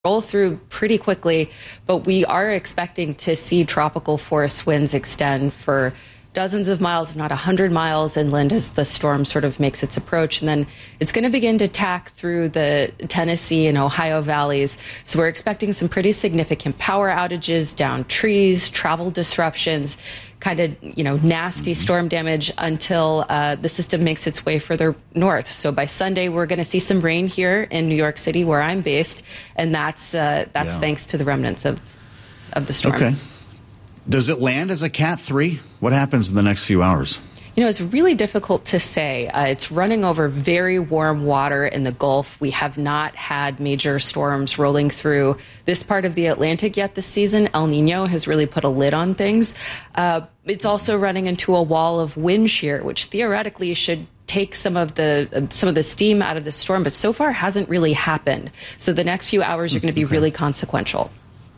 roll through pretty quickly, but we are expecting to see tropical force winds extend for dozens of miles, if not 100 miles inland as the storm sort of makes its approach. And then it's going to begin to tack through the Tennessee and Ohio valleys. So we're expecting some pretty significant power outages, downed trees, travel disruptions, kind of, nasty storm damage until the system makes its way further north. So by Sunday, we're going to see some rain here in New York City, where I'm based. And that's thanks to the remnants of the storm. Okay. Does it land as a Cat 3? What happens in the next few hours? It's really difficult to say. It's running over very warm water in the Gulf. We have not had major storms rolling through this part of the Atlantic yet this season. El Nino has really put a lid on things. It's also running into a wall of wind shear, which theoretically should take some of the steam out of the storm, but so far hasn't really happened. So the next few hours are going to be really consequential.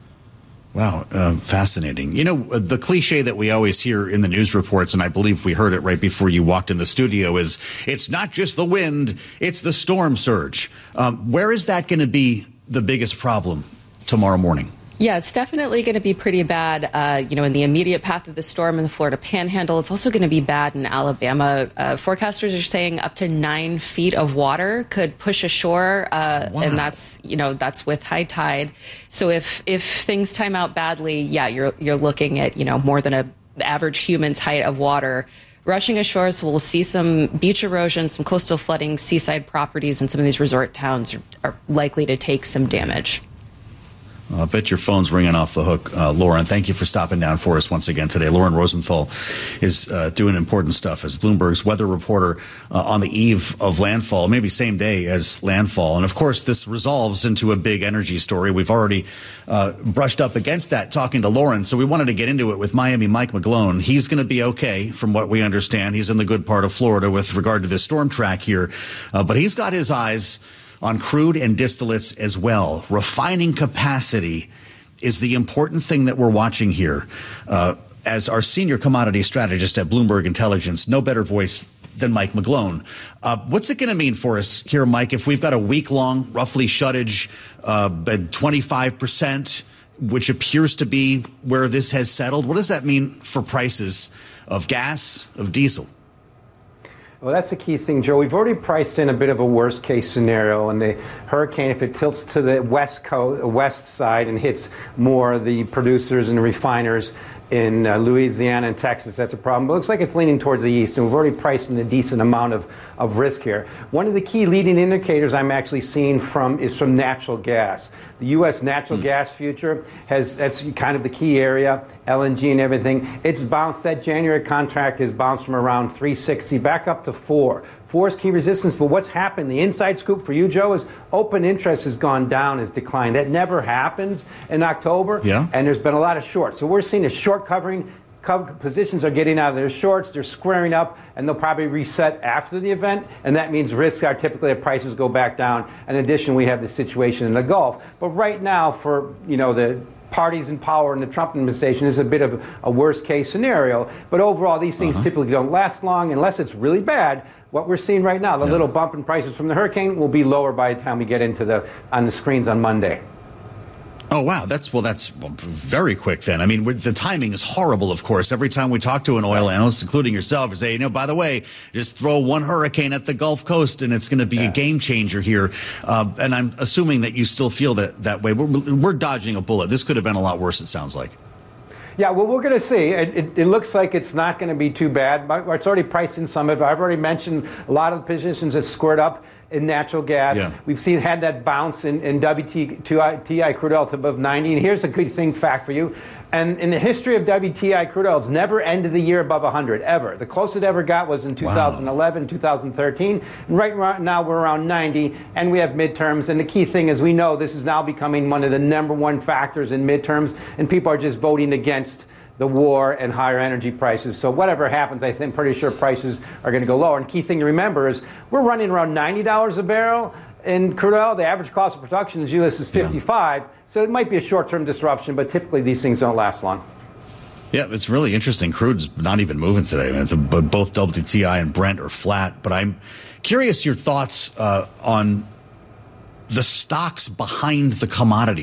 Wow, fascinating. The cliche that we always hear in the news reports, and I believe we heard it right before you walked in the studio, is it's not just the wind, it's the storm surge. Where is that going to be the biggest problem tomorrow morning? Yeah, it's definitely going to be pretty bad, in the immediate path of the storm in the Florida Panhandle. It's also going to be bad in Alabama. Forecasters are saying up to 9 feet of water could push ashore, wow. And that's with high tide. So if things time out badly, yeah, you're looking at, more than an average human's height of water rushing ashore. So we'll see some beach erosion, some coastal flooding, seaside properties, and some of these resort towns are likely to take some damage. I bet your phone's ringing off the hook, Lauren. Thank you for stopping down for us once again today. Lauren Rosenthal is doing important stuff as Bloomberg's weather reporter on the eve of landfall, maybe same day as landfall. And, of course, this resolves into a big energy story. We've already brushed up against that talking to Lauren, so we wanted to get into it with Miami Mike McGlone. He's going to be okay, from what we understand. He's in the good part of Florida with regard to this storm track here. But he's got his eyes on crude and distillates as well. Refining capacity is the important thing that we're watching here. As our senior commodity strategist at Bloomberg Intelligence, no better voice than Mike McGlone. What's it going to mean for us here, Mike, if we've got a week-long, roughly shuttage, 25%, which appears to be where this has settled? What does that mean for prices of gas, of diesel? Well, that's the key thing, Joe. We've already priced in a bit of a worst-case scenario, and the hurricane, if it tilts to the west side and hits more the producers and the refiners in Louisiana and Texas, that's a problem. But it looks like it's leaning towards the east, and we've already priced in a decent amount of risk here. One of the key leading indicators I'm actually seeing is from natural gas. The U.S. natural gas future that's kind of the key area, LNG and everything. It's bounced. That January contract has bounced from around 360 back up to 4. 4 is key resistance, but what's happened, the inside scoop for you, Joe, is open interest has gone down, has declined. That never happens in October, and there's been a lot of shorts. So we're seeing a short covering. Positions are getting out of their shorts, they're squaring up, and they'll probably reset after the event, and that means risks are typically that prices go back down. In addition, we have the situation in the Gulf. But right now, for the parties in power in the Trump administration, is a bit of a worst-case scenario. But overall, these things typically don't last long unless it's really bad. What we're seeing right now, the little bump in prices from the hurricane, will be lower by the time we get into on the screens on Monday. Oh, wow. That's very quick then. I mean, the timing is horrible, of course. Every time we talk to an oil analyst, including yourself, we say, by the way, just throw one hurricane at the Gulf Coast and it's going to be a game changer here. And I'm assuming that you still feel that way. We're dodging a bullet. This could have been a lot worse, it sounds like. Yeah, well, we're going to see. It looks like it's not going to be too bad. It's already priced in some of it. I've already mentioned a lot of the positions that squared up in natural gas. Yeah. We've had that bounce in WTI crude oil to above 90. And here's a good fact for you. And in the history of WTI crude oil, it's never ended the year above 100, ever. The closest it ever got was in 2011, 2013. And right now we're around 90, and we have midterms. And the key thing is we know this is now becoming one of the number one factors in midterms, and people are just voting against the war and higher energy prices. So whatever happens, I'm pretty sure prices are going to go lower. And the key thing to remember is we're running around $90 a barrel in crude oil. The average cost of production in the U.S. is $55. So it might be a short-term disruption, but typically these things don't last long. Yeah, it's really interesting. Crude's not even moving today. But both WTI and Brent are flat. But I'm curious your thoughts on the stocks behind the commodity